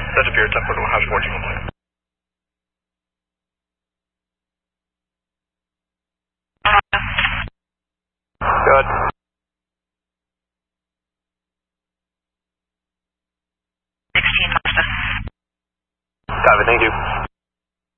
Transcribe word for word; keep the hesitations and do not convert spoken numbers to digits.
在这边在活动还是我这个朋友。Good. sixteen Master. Got it, thank you.